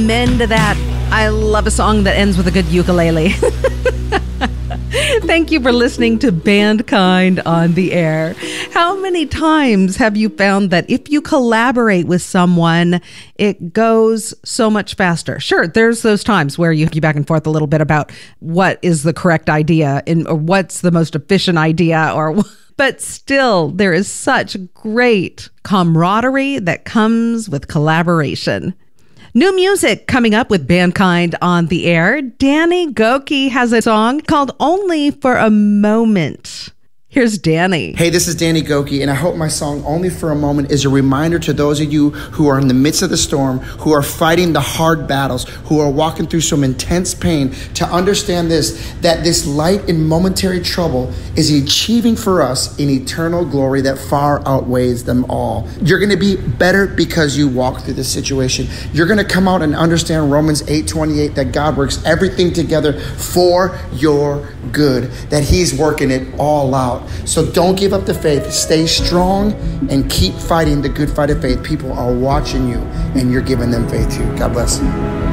amen to that. I love a song that ends with a good ukulele. Thank you for listening to Bandkind on the Air. How many times have you found that if you collaborate with someone, it goes so much faster? Sure, there's those times where you back and forth a little bit about what is the correct idea or what's the most efficient idea, but still, there is such great camaraderie that comes with collaboration. New music coming up with Bandkind on the Air. Danny Gokey has a song called Only for a Moment. Here's Danny. Hey, this is Danny Gokey, and I hope my song Only for a Moment is a reminder to those of you who are in the midst of the storm, who are fighting the hard battles, who are walking through some intense pain, to understand this, that this light in momentary trouble is achieving for us an eternal glory that far outweighs them all. You're going to be better because you walk through this situation. You're going to come out and understand Romans 8:28, that God works everything together for your good, that He's working it all out. So don't give up the faith. Stay strong and keep fighting the good fight of faith. People are watching you, and you're giving them faith too. God bless you.